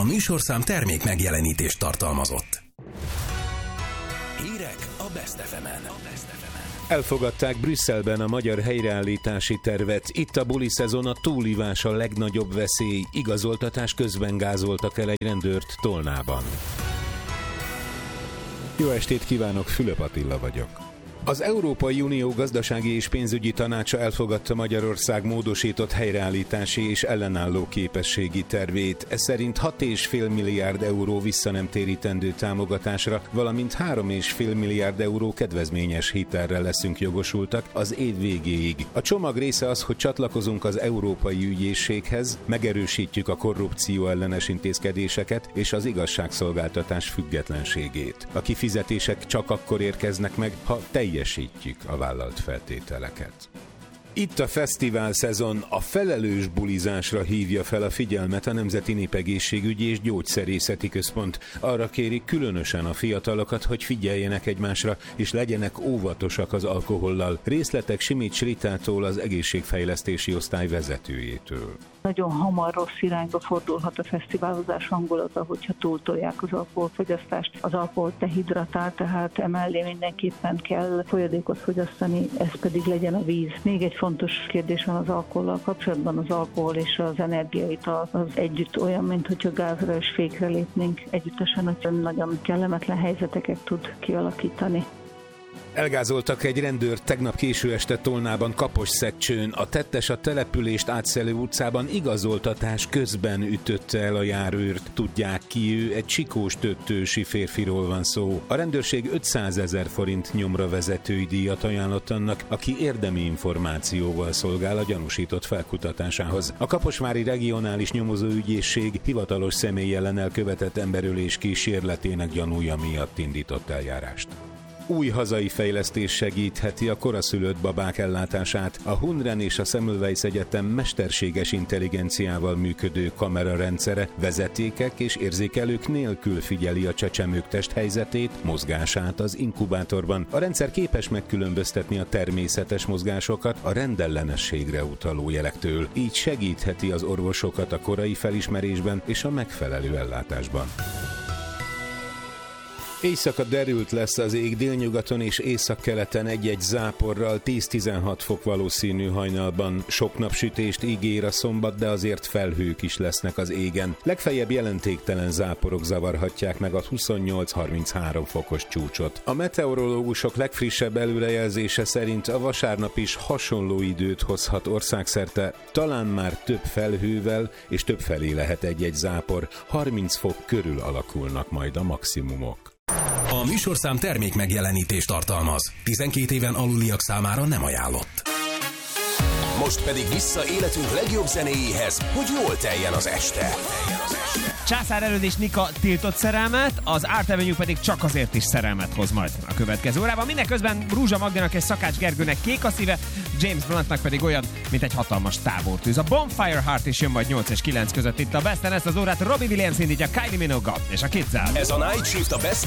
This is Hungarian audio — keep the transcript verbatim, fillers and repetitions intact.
A műsorszám termék megjelenítést tartalmazott. Hírek a Best ef emen. Elfogadták Brüsszelben a magyar helyreállítási tervet. Itt a buli szezon, a túlívás a legnagyobb veszély. Igazoltatás közben gázoltak el egy rendőrt Tolnában. Jó estét kívánok, Fülöp Attila vagyok. Az Európai Unió gazdasági és pénzügyi tanácsa elfogadta Magyarország módosított helyreállítási és ellenálló képességi tervét. Ez szerint hat egész öt milliárd euró visszanemtérítendő támogatásra, valamint három egész öt milliárd euró kedvezményes hitelre leszünk jogosultak az év végéig. A csomag része az, hogy csatlakozunk az Európai Ügyészséghez, megerősítjük a korrupció ellenes intézkedéseket és az igazságszolgáltatás függetlenségét. A kifizetések csak akkor érkeznek meg, ha teljes teljesítjük a vállalt feltételeket. Itt a fesztivál szezon, a felelős bulizásra hívja fel a figyelmet a Nemzeti Népegészségügyi és Gyógyszerészeti Központ. Arra kérik különösen a fiatalokat, hogy figyeljenek egymásra, és legyenek óvatosak az alkohollal. Részletek Simics Ritától, az egészségfejlesztési osztály vezetőjétől. Nagyon hamar rossz irányba fordulhat a fesztiválozás hangulata, hogyha túltolják az alkoholfogyasztást. Az alkohol dehidratál, tehát emellé mindenképpen kell folyadékot fogyasztani, ez pedig legyen a víz. Még egy fontos kérdés van az alkohollal kapcsolatban, az alkohol és az energiaital az együtt olyan, mint hogyha gázra és fékre lépnénk együttesen, hogy nagyon kellemetlen helyzeteket tud kialakítani. Elgázoltak egy rendőrt tegnap késő este Tolnában Kaposszegcsőn. A tettes a települést átszelő utcában igazoltatás közben ütötte el a járőrt. Tudják ki ő, egy Csikós Töttősi férfiról van szó. A rendőrség ötszázezer forint nyomra vezetői díjat ajánlott annak, aki érdemi információval szolgál a gyanúsított felkutatásához. A Kaposvári Regionális Nyomozóügyészség hivatalos személy ellen elkövetett emberölés kísérletének gyanúja miatt indított eljárást. Új hazai fejlesztés segítheti a koraszülött babák ellátását. A Hunren és a Semmelweis Egyetem mesterséges intelligenciával működő kamerarendszere vezetékek és érzékelők nélkül figyeli a csecsemők testhelyzetét, mozgását az inkubátorban. A rendszer képes megkülönböztetni a természetes mozgásokat a rendellenességre utaló jelektől. Így segítheti az orvosokat a korai felismerésben és a megfelelő ellátásban. Éjszaka derült lesz az ég, délnyugaton és északkeleten egy-egy záporral, tíz-tizenhat fok valószínű hajnalban. Sok napsütést ígér a szombat, de azért felhők is lesznek az égen. Legfeljebb jelentéktelen záporok zavarhatják meg a huszonnyolc-harminchárom fokos csúcsot. A meteorológusok legfrissebb előrejelzése szerint a vasárnap is hasonló időt hozhat országszerte, talán már több felhővel és több felé lehet egy-egy zápor. harminc fok körül alakulnak majd a maximumok. A műsorszám termék megjelenítést tartalmaz. tizenkét éven aluliak számára nem ajánlott. Most pedig vissza életünk legjobb zenéjéhez, hogy jól teljen az este. Császár Erőd és Nika tiltott szerelmet, az Art Avenue pedig csak azért is szerelmet hoz majd a következő órában. Mindeközben Rúzsa Magdának és Szakács Gergőnek kék a szíve, James Bluntnak pedig olyan, mint egy hatalmas tábortűz. A Bonfire Heart is jön majd nyolc és kilenc között itt a Besten. Ezt az órát Robbie Williams indítja Kylie Minogue és a Kids-el. Ez a Night Shift a Best